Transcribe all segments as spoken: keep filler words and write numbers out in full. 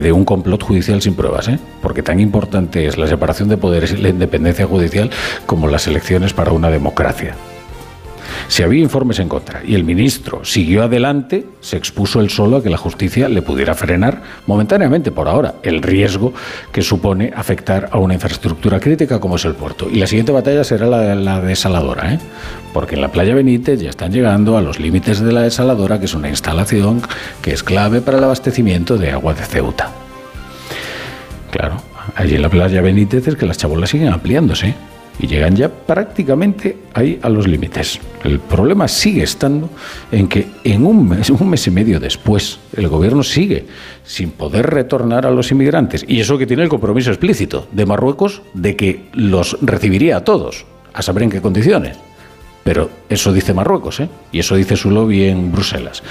de un complot judicial sin pruebas, ¿eh? Porque tan importante es la separación de poderes y la independencia judicial como las elecciones para una democracia. Si había informes en contra y el ministro siguió adelante, se expuso él solo a que la justicia le pudiera frenar momentáneamente, por ahora, el riesgo que supone afectar a una infraestructura crítica como es el puerto. Y la siguiente batalla será la, la desaladora, ¿eh? Porque en la playa Benítez ya están llegando a los límites de la desaladora, que es una instalación que es clave para el abastecimiento de agua de Ceuta. Claro, allí en la playa Benítez es que las chabolas siguen ampliándose y llegan ya prácticamente ahí a los límites. El problema sigue estando en que en un mes, un mes y medio después, el gobierno sigue sin poder retornar a los inmigrantes. Y eso que tiene el compromiso explícito de Marruecos de que los recibiría a todos, a saber en qué condiciones. Pero eso dice Marruecos, ¿eh? Y eso dice su lobby en Bruselas.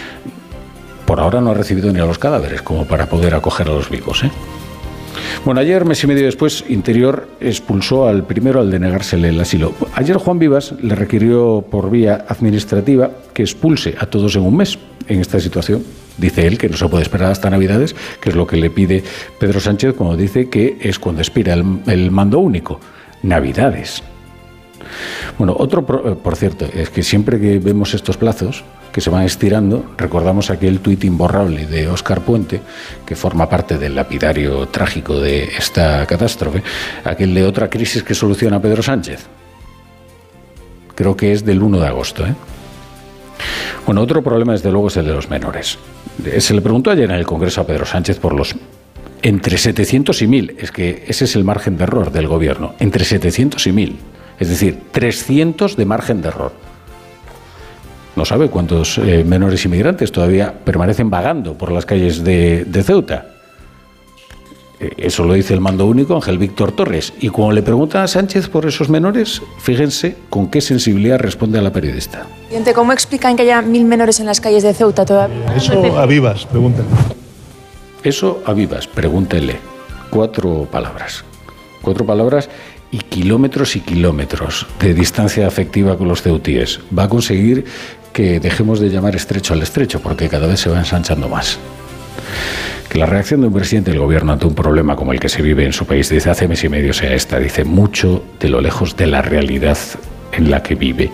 Por ahora no ha recibido ni a los cadáveres como para poder acoger a los vivos, ¿eh? Bueno, ayer, mes y medio después, Interior expulsó al primero al denegársele el asilo. Ayer Juan Vivas le requirió por vía administrativa que expulse a todos en un mes en esta situación. Dice él que no se puede esperar hasta Navidades, que es lo que le pide Pedro Sánchez cuando dice que es cuando expira el, el mando único. Navidades. Bueno, otro, por, por cierto, es que siempre que vemos estos plazos que se van estirando, recordamos aquel tuit imborrable de Óscar Puente, que forma parte del lapidario trágico de esta catástrofe, aquel de otra crisis que soluciona Pedro Sánchez. Creo que es del uno de agosto, ¿eh? Bueno, otro problema, desde luego, es el de los menores. Se le preguntó ayer en el Congreso a Pedro Sánchez por los entre setecientos y mil, es que ese es el margen de error del gobierno, entre setecientos y mil, es decir, trescientos de margen de error. No sabe cuántos eh, menores inmigrantes todavía permanecen vagando por las calles de, de Ceuta. Eh, eso lo dice el mando único, Ángel Víctor Torres. Y cuando le preguntan a Sánchez por esos menores, fíjense con qué sensibilidad responde a la periodista. ¿Cómo explican que haya mil menores en las calles de Ceuta todavía? Eso a vivas, pregúntale. Eso a vivas, pregúntele. Cuatro palabras. Cuatro palabras y kilómetros y kilómetros de distancia afectiva con los ceutíes. Va a conseguir que dejemos de llamar estrecho al estrecho, porque cada vez se va ensanchando más. Que la reacción de un presidente del gobierno ante un problema como el que se vive en su país desde hace mes y medio sea esta, dice mucho de lo lejos de la realidad en la que vive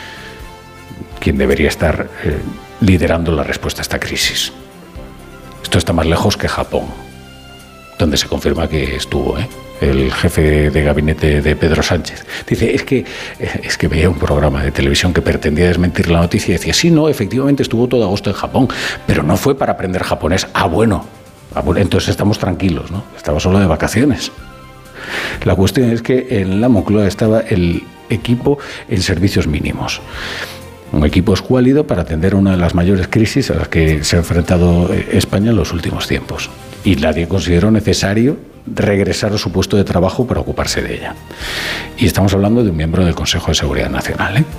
quien debería estar eh, liderando la respuesta a esta crisis. Esto está más lejos que Japón, donde se confirma que estuvo, ¿eh? el jefe de gabinete de Pedro Sánchez. Dice, es que, es que veía un programa de televisión que pretendía desmentir la noticia y decía, sí, no, efectivamente estuvo todo agosto en Japón, pero no fue para aprender japonés. Ah, bueno, ah, bueno, entonces estamos tranquilos, ¿no? Estaba solo de vacaciones. La cuestión es que en la Moncloa estaba el equipo en servicios mínimos. Un equipo escuálido para atender una de las mayores crisis a las que se ha enfrentado España en los últimos tiempos. Y nadie consideró necesario regresar a su puesto de trabajo para ocuparse de ella. Y estamos hablando de un miembro del Consejo de Seguridad Nacional, ¿eh?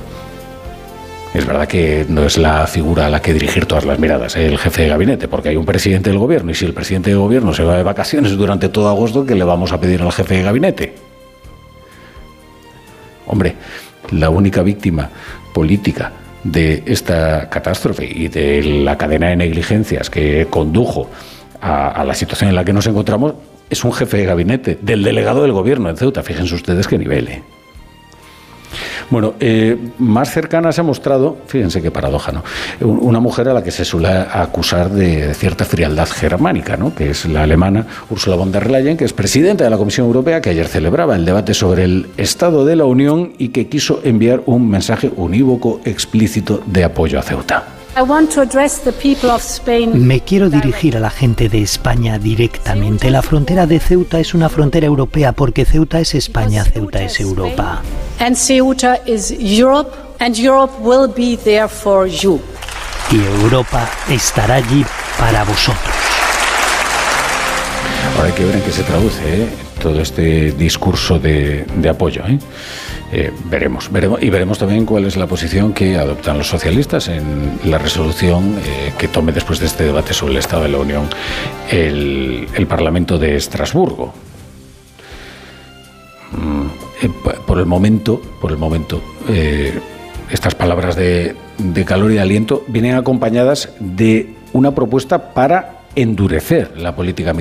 Es verdad que no es la figura a la que dirigir todas las miradas, ¿eh? el jefe de gabinete, porque hay un presidente del gobierno, y si el presidente del gobierno se va de vacaciones durante todo agosto, ¿qué le vamos a pedir al jefe de gabinete? Hombre, la única víctima política de esta catástrofe y de la cadena de negligencias que condujo a, a la situación en la que nos encontramos es un jefe de gabinete del delegado del gobierno en Ceuta. Fíjense ustedes qué nivel, ¿eh? Bueno, eh, más cercana se ha mostrado, fíjense qué paradoja, ¿no? Una mujer a la que se suele acusar de cierta frialdad germánica, ¿no? Que es la alemana Ursula von der Leyen, que es presidenta de la Comisión Europea, que ayer celebraba el debate sobre el Estado de la Unión y que quiso enviar un mensaje unívoco, explícito de apoyo a Ceuta. Me quiero dirigir a la gente de España directamente. La frontera de Ceuta es una frontera europea porque Ceuta es España, Ceuta es Europa. And Ceuta is Europe, and Europe will be there for you. Y Europa estará allí para vosotros. Ahora hay que ver en qué se traduce, ¿eh? todo este discurso de, de apoyo, ¿eh? Eh, veremos, veremos y veremos también cuál es la posición que adoptan los socialistas en la resolución eh, que tome después de este debate sobre el Estado de la Unión el, el Parlamento de Estrasburgo. Mm, eh, por el momento, por el momento, eh, estas palabras de, de calor y de aliento vienen acompañadas de una propuesta para endurecer la política